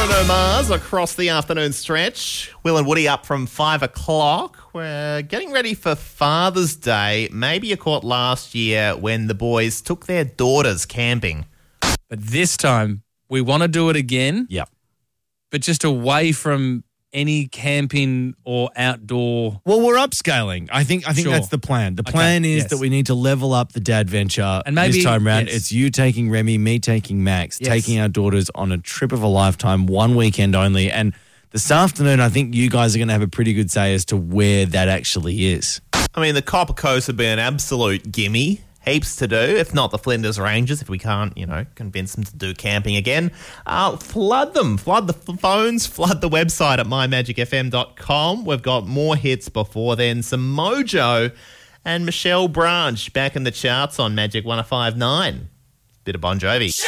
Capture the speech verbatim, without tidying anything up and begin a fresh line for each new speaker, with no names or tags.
Bruno Mars across the afternoon stretch. Will and Woody up from five o'clock. We're getting ready for Father's Day. Maybe you caught last year when the boys took their daughters camping.
But this time, we want to do it again.
Yep.
But just away from any camping or outdoor.
Well, we're upscaling. I think I think
Sure.
that's the plan. The
Okay,
plan is
yes.
that we need to level up the dad venture
And maybe-
this time round.
yes.
It's you taking Remy, me taking Max,
Yes.
taking our daughters on a trip of a lifetime, one weekend only. And this afternoon, I think you guys are going to have a pretty good say as to where that actually is.
I mean, the Copper Coast have been an absolute gimme. Heaps to do, if not the Flinders Rangers, if we can't, you know, convince them to do camping again. Uh, flood them. Flood the f- phones, flood the website at my magic f m dot com. We've got more hits before then. Some Mojo and Michelle Branch back in the charts on Magic one oh five point nine. Bit of Bon Jovi.